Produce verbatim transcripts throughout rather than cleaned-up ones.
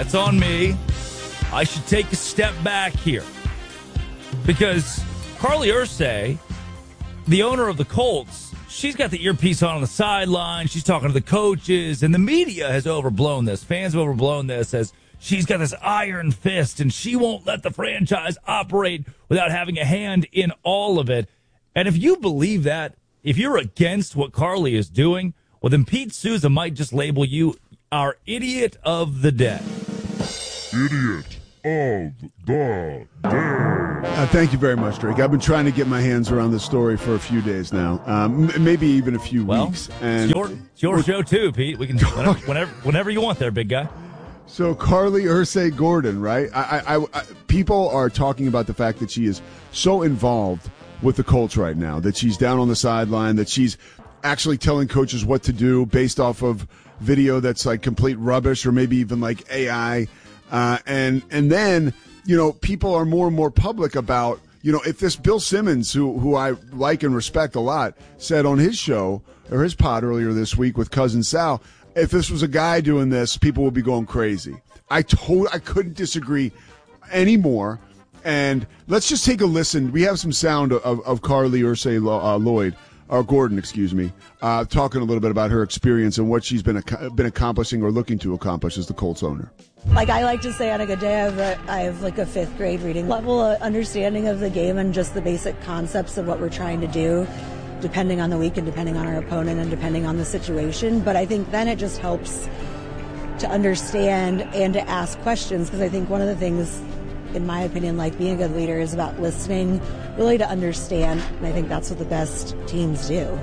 That's on me. I should take a step back here. Because Carly Ursay, the owner of the Colts, she's got the earpiece on on the sideline. She's talking to the coaches, and the media has overblown this. Fans have overblown this as she's got this iron fist, and she won't let the franchise operate without having a hand in all of it. And if you believe that, if you're against what Carly is doing, well, then Pete Souza might just label you our idiot of the day. Idiot of the day. Uh, thank you very much, Drake. I've been trying to get my hands around this story for a few days now, um, m- maybe even a few well, weeks. And it's your, it's your show too, Pete. We can whenever, whenever, whenever you want there, big guy. So Carly Ursay Gordon, right? I, I, I, people are talking about the fact that she is so involved with the Colts right now, that she's down on the sideline, that she's actually telling coaches what to do based off of video that's like complete rubbish or maybe even like A I. Uh, and and then, you know, people are more and more public about, you know, if this Bill Simmons, who who I like and respect a lot, said on his show or his pod earlier this week with Cousin Sal, if this was a guy doing this, people would be going crazy. I told I couldn't disagree anymore. And let's just take a listen. We have some sound of, of Carly Ursay uh, Lloyd, or Gordon, excuse me, uh, talking a little bit about her experience and what she's been been accomplishing or looking to accomplish as the Colts owner. Like I like to say on a good day, I have, a, I have like a fifth grade reading level of understanding of the game and just the basic concepts of what we're trying to do, depending on the week and depending on our opponent and depending on the situation. But I think then it just helps to understand and to ask questions, because I think one of the things, in my opinion, like being a good leader is about listening, really to understand. And I think that's what the best teams do.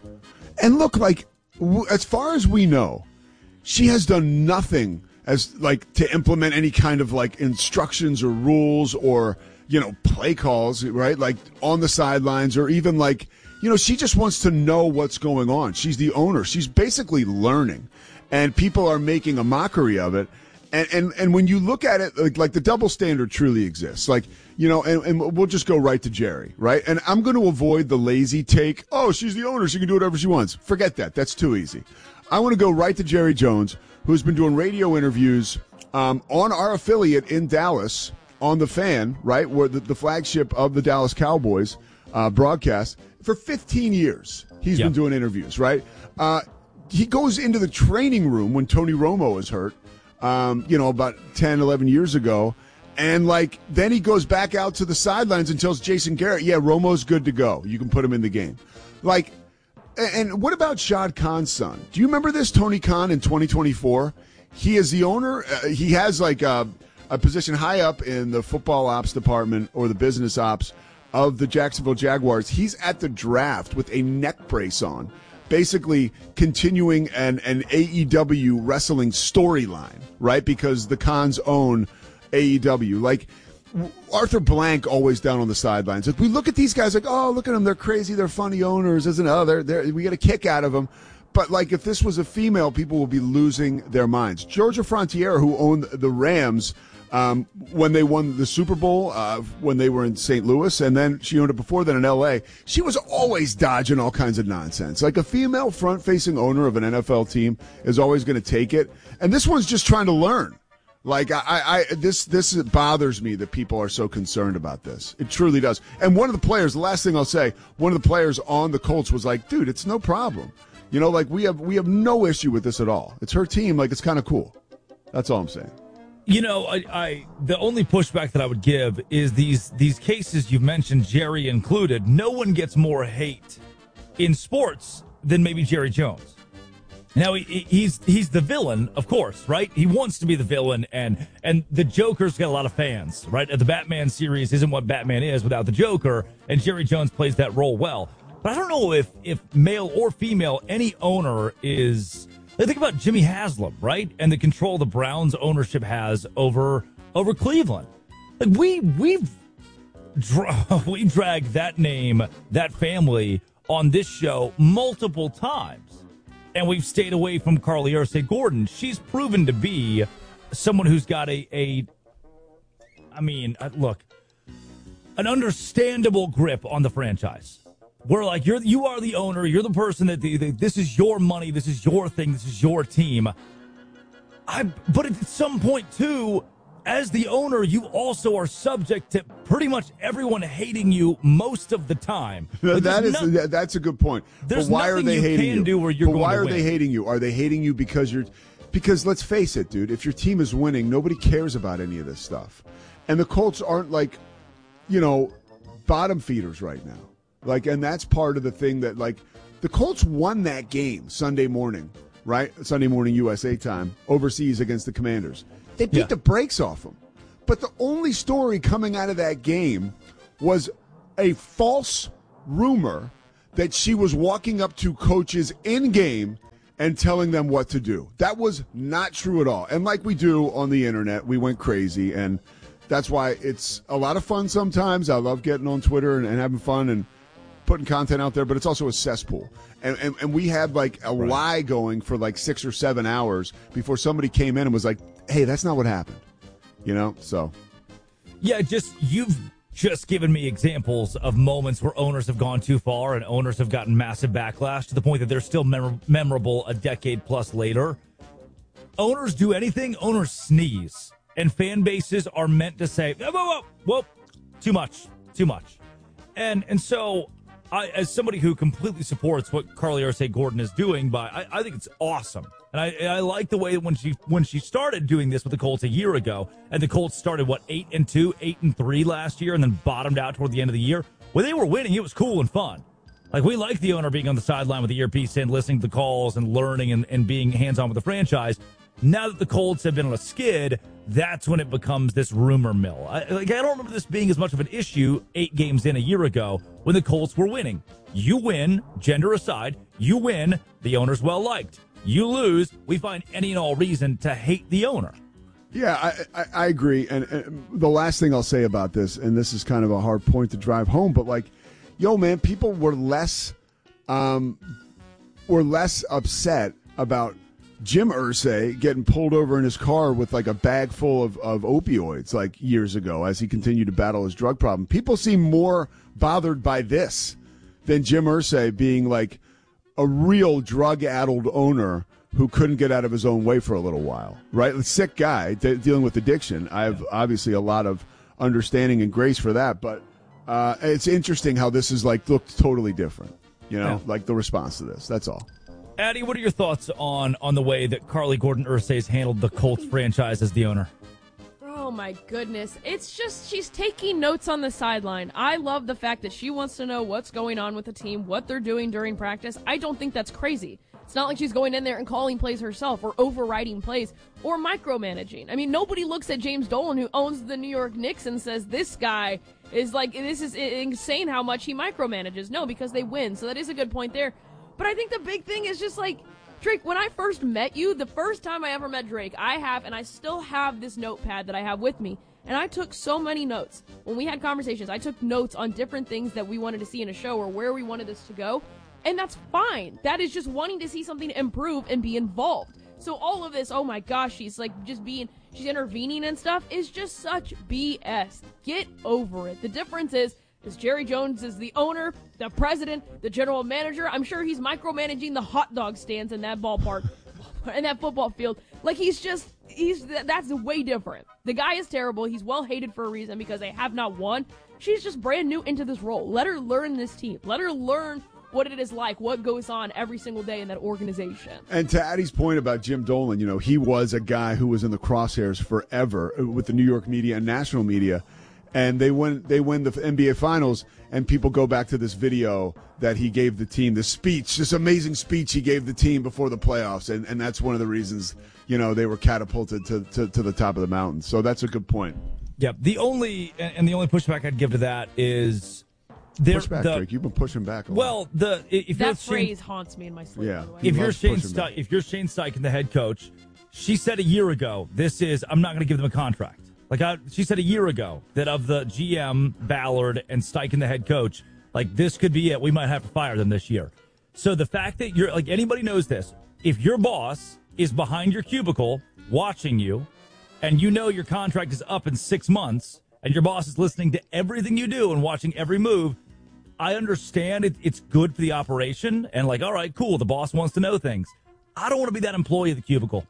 And look, like, w- as far as we know, she has done nothing as like to implement any kind of like instructions or rules or, you know, play calls, right? Like on the sidelines or even like, you know, she just wants to know what's going on. She's the owner. She's basically learning, and people are making a mockery of it. And, and and when you look at it, like, like the double standard truly exists. Like, you know, and, and we'll just go right to Jerry, right? And I'm going to avoid the lazy take, oh, she's the owner, she can do whatever she wants. Forget that. That's too easy. I want to go right to Jerry Jones, who's been doing radio interviews um, on our affiliate in Dallas, on The Fan, right, where the, the flagship of the Dallas Cowboys uh, broadcast, for fifteen years. He's yep. been doing interviews, right? Uh, he goes into the training room when Tony Romo is hurt. Um, you know, about ten, eleven years ago. And, like, then he goes back out to the sidelines and tells Jason Garrett, yeah, Romo's good to go. You can put him in the game. Like, and what about Shad Khan's son? Do you remember this, Tony Khan, in twenty twenty-four? He is the owner. Uh, he has, like, a, a position high up in the football ops department or the business ops of the Jacksonville Jaguars. He's at the draft with a neck brace on, basically continuing an, an A E W wrestling storyline, right? Because the Khans own A E W. Like, Arthur Blank always down on the sidelines. Like, we look at these guys like, oh, look at them. They're crazy. They're funny owners. Isn't it? Oh, they're, they're, we get a kick out of them. But, like, if this was a female, people would be losing their minds. Georgia Frontiere, who owned the Rams um, when they won the Super Bowl, uh, when they were in Saint Louis, and then she owned it before then in L A, she was always dodging all kinds of nonsense. Like, a female front-facing owner of an N F L team is always going to take it. And this one's just trying to learn. Like, I, I, this, this bothers me that people are so concerned about this. It truly does. And one of the players, the last thing I'll say, one of the players on the Colts was like, dude, it's no problem. You know, like, we have, we have no issue with this at all. It's her team. Like, it's kind of cool. That's all I'm saying. You know, I, I the only pushback that I would give is these these cases you've mentioned, Jerry included. No one gets more hate in sports than maybe Jerry Jones. Now, he, he's he's the villain, of course, right? He wants to be the villain, and and the Joker's got a lot of fans, right? The Batman series isn't what Batman is without the Joker, and Jerry Jones plays that role well. But I don't know if if male or female, any owner is... Think about Jimmy Haslam, right? And the control the Browns ownership has over over Cleveland. Like, we we've dra- we dragged that name, that family on this show multiple times. And we've stayed away from Carly Ursay Gordon. She's proven to be someone who's got a, a I mean, look, an understandable grip on the franchise. We're like, you're, you are the owner. You're the person that the, the, this is your money. This is your thing. This is your team. I, but at some point, too, as the owner, you also are subject to pretty much everyone hating you most of the time. Like, that is no, that's a good point. There's but why are nothing they you hating can you? do where you're but going why to are win. they hating you? Are they hating you because you're? Because let's face it, dude. If your team is winning, nobody cares about any of this stuff, and the Colts aren't like, you know, bottom feeders right now. Like, and that's part of the thing that like the Colts won that game Sunday morning, right? Sunday morning U S A time overseas against the Commanders. They beat Yeah. the brakes off them. But the only story coming out of that game was a false rumor that she was walking up to coaches in game and telling them what to do. That was not true at all. And like we do on the internet, we went crazy. And that's why it's a lot of fun sometimes. I love getting on Twitter and, and having fun and putting content out there, but it's also a cesspool. And, and, and we had like a Right. lie going for like six or seven hours before somebody came in and was like, hey, that's not what happened. You know, so. Yeah, just you've just given me examples of moments where owners have gone too far and owners have gotten massive backlash to the point that they're still mem- memorable a decade plus later. Owners do anything, owners sneeze. And fan bases are meant to say, whoa, whoa, whoa, whoa, too much, too much. And and so, I, as somebody who completely supports what Carly Arce Gordon is doing, by I, I think it's awesome. And I, and I like the way that when she when she started doing this with the Colts a year ago, and the Colts started, what, eight and two, eight and three last year, and then bottomed out toward the end of the year. When they were winning, it was cool and fun. Like, we like the owner being on the sideline with the earpiece in, listening to the calls and learning and, and being hands-on with the franchise. Now that the Colts have been on a skid, that's when it becomes this rumor mill. I, like, I don't remember this being as much of an issue eight games in a year ago when the Colts were winning. You win, gender aside, you win, the owner's well-liked. You lose, we find any and all reason to hate the owner. Yeah, I, I, I agree. And, and the last thing I'll say about this, and this is kind of a hard point to drive home, but like, yo, man, people were less, um, were less upset about Jim Irsay getting pulled over in his car with like a bag full of, of opioids like years ago as he continued to battle his drug problem. People seem more bothered by this than Jim Irsay being like a real drug-addled owner who couldn't get out of his own way for a little while, right? A sick guy de- dealing with addiction. I have obviously a lot of understanding and grace for that, but uh, it's interesting how this is like looked totally different, you know, Yeah. like the response to this. That's all. Addie, what are your thoughts on on the way that Carly Gordon Irsay has handled the Colts franchise as the owner? Oh my goodness. It's just, she's taking notes on the sideline. I love the fact that she wants to know what's going on with the team, what they're doing during practice. I don't think that's crazy. It's not like she's going in there and calling plays herself or overriding plays or micromanaging. I mean, nobody looks at James Dolan, who owns the New York Knicks, and says this guy is like, this is insane how much he micromanages. No, because they win. So that is a good point there. But I think the big thing is just like, Drake, when I first met you, the first time I ever met Drake, I have, and I still have this notepad that I have with me, and I took so many notes. When we had conversations, I took notes on different things that we wanted to see in a show or where we wanted this to go, and that's fine. That is just wanting to see something improve and be involved. So all of this, oh my gosh, she's like just being, she's intervening and stuff, is just such B S. Get over it. The difference is, Is Jerry Jones is the owner, the president, the general manager. I'm sure he's micromanaging the hot dog stands in that ballpark, in that football field. Like, he's just, he's that's way different. The guy is terrible. He's well hated for a reason because they have not won. She's just brand new into this role. Let her learn this team. Let her learn what it is like, what goes on every single day in that organization. And to Addie's point about Jim Dolan, you know, he was a guy who was in the crosshairs forever with the New York media and national media. And they win, they win the N B A Finals, and people go back to this video that he gave the team, this speech, this amazing speech he gave the team before the playoffs, and, and that's one of the reasons, you know, they were catapulted to, to, to the top of the mountain. So that's a good point. Yeah, the only and the only pushback I'd give to that is there. Push back, the, Drake. You've been pushing back a lot. Well, the if That you're phrase Shane, haunts me in my sleep. Yeah. by the way. if He you're loves Shane pushing back. Steichen, if you're Shane Steichen, the head coach, she said a year ago, "This is I'm not going to give them a contract." Like I, she said a year ago that of the G M, Ballard, and Steichen, the head coach, like this could be it. We might have to fire them this year. So the fact that you're like anybody knows this, if your boss is behind your cubicle watching you, and you know your contract is up in six months, and your boss is listening to everything you do and watching every move, I understand it, it's good for the operation. And like, all right, cool. The boss wants to know things. I don't want to be that employee of the cubicle.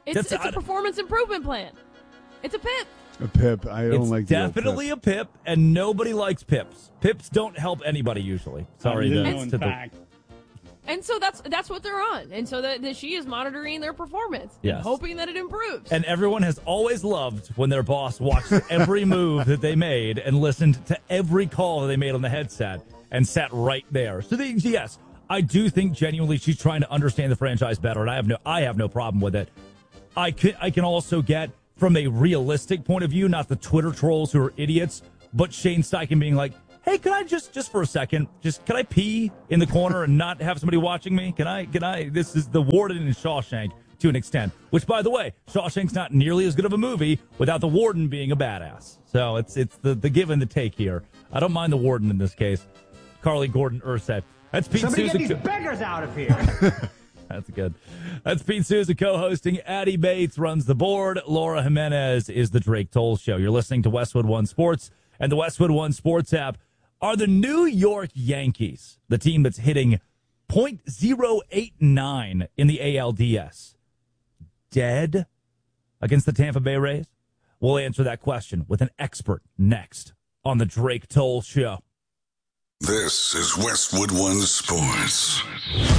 It's, That's- it's a I- performance improvement plan. It's a pip. A pip. I don't It's like the old definitely pip. a pip, and nobody likes pips. Pips don't help anybody usually. Sorry, no, to- in to the- fact. And so that's that's what they're on. And so that, that she is monitoring their performance Yes. and hoping that it improves. And everyone has always loved when their boss watched every move that they made and listened to every call that they made on the headset and sat right there. So, they, yes, I do think genuinely she's trying to understand the franchise better, and I have no, I have no problem with it. I can, I can also get from a realistic point of view, not the Twitter trolls who are idiots, but Shane Steichen being like, hey, can I just, just for a second, just, can I pee in the corner and not have somebody watching me? Can I, can I, this is the warden in Shawshank to an extent, which by the way, Shawshank's not nearly as good of a movie without the warden being a badass. So it's, it's the, the give and the take here. I don't mind the warden in this case. Carly Gordon Ursay. That's Pete Somebody Souza. get these beggars out of here. That's good. That's Pete Souza co-hosting. Addie Bates runs the board. Laura Jimenez is the Drake Toll Show. You're listening to Westwood One Sports and the Westwood One Sports app. Are the New York Yankees the team that's hitting point oh eight nine in the A L D S dead against the Tampa Bay Rays? We'll answer that question with an expert next on the Drake Toll Show. This is Westwood One Sports.